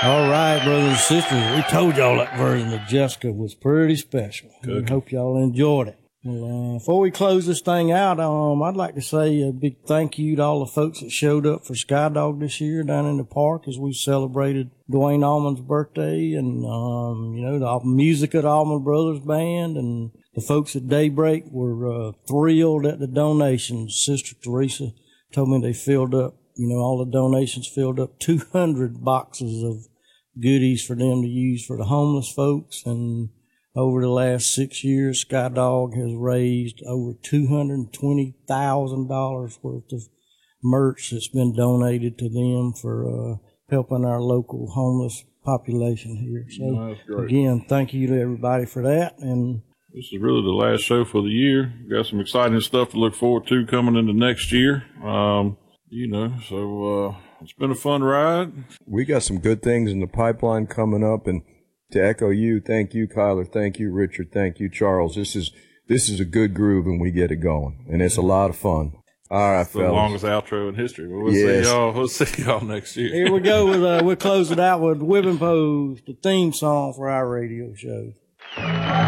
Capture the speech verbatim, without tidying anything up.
All right, brothers and sisters, we told y'all that version of Jessica was pretty special. Good. We hope y'all enjoyed it. Well, uh, before we close this thing out, um, I'd like to say a big thank you to all the folks that showed up for Skydog this year down in the park as we celebrated Dwayne Allman's birthday, and um, you know, the music of the Allman Brothers Band, and the folks at Daybreak were uh, thrilled at the donations. Sister Teresa told me they filled up, you know, all the donations filled up two hundred boxes of goodies for them to use for the homeless folks, and over the last six years, Skydog has raised over two hundred twenty thousand dollars worth of merch that's been donated to them for uh, helping our local homeless population here. So, That's great. Again, thank you to everybody for that. And this is really the last show for the year. We've got some exciting stuff to look forward to coming into next year. Um, you know, so uh, it's been a fun ride. We got some good things in the pipeline coming up, and to echo you, thank you, Kyler. Thank you, Richard. Thank you, Charles. This is this is a good groove, and we get it going, and it's a lot of fun. All right, it's the fellas. longest outro in history. But we'll Yes. see y'all. We'll see y'all next year. here we go. With, uh, we'll close it out with Whipping Pose, the theme song for our radio show.